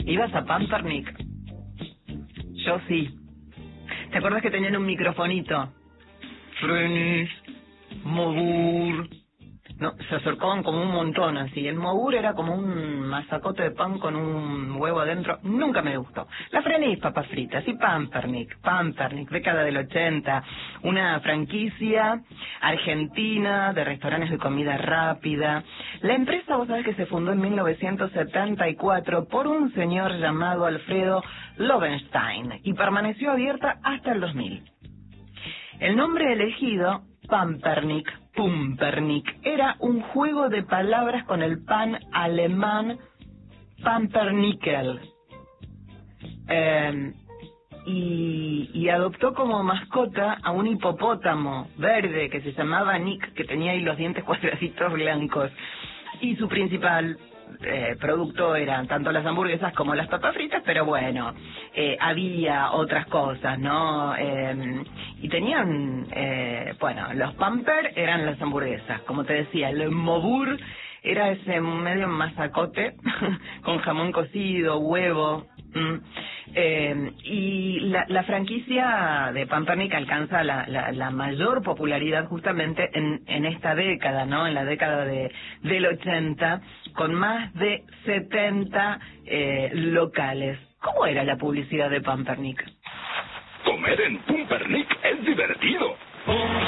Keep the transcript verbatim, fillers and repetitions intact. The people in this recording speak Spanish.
¿Ibas a Pampernick? Yo sí. ¿Te acuerdas que tenían un microfonito? Frenis, Mobur. No, se acercaban como un montón así. El Mobur era como un masacote de pan con un huevo adentro. Nunca me gustó. La Frenis, papas fritas. Y Pampernick. Pampernick, década del ochenta. Una franquicia argentina de restaurantes de comida rápida. La empresa, vos sabés que se fundó en mil novecientos setenta y cuatro por un señor llamado Alfredo Lobenstein y permaneció abierta hasta el dos mil. El nombre elegido, Pampernick, Pumpernick, era un juego de palabras con el pan alemán Pumpernickel. Eh, y, y adoptó como mascota a un hipopótamo verde que se llamaba Nick, que tenía ahí los dientes cuadraditos blancos. Y su principal eh, producto eran tanto las hamburguesas como las papas fritas, pero bueno, eh, había otras cosas, ¿no? Eh, y tenían, eh, bueno, los Pamper eran las hamburguesas, como te decía, el Mobur era ese medio masacote con jamón cocido, huevo. Mm. Eh, y la, la franquicia de Pampernick alcanza la, la, la mayor popularidad justamente en, en esta década, ¿no? En la década de, del ochenta, con más de setenta eh, locales. ¿Cómo era la publicidad de Pampernick? Comer en Pumpernick es divertido.